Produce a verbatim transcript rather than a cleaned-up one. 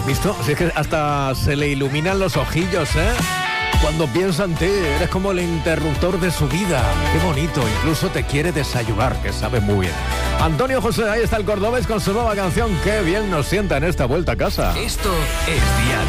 ¿Visto? Si es que hasta se le iluminan los ojillos, ¿eh? Cuando piensa en ti, eres como el interruptor de su vida. Qué bonito, incluso te quiere desayunar, que sabe muy bien. Antonio José, ahí está el cordobés con su nueva canción. Qué bien nos sienta en esta vuelta a casa. Esto es Día a